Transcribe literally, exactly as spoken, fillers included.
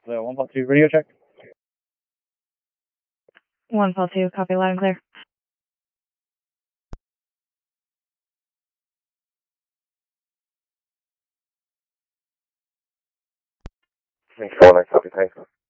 So one plus two radio check. one Paul two, copy loud and clear. Control, I copy, thanks.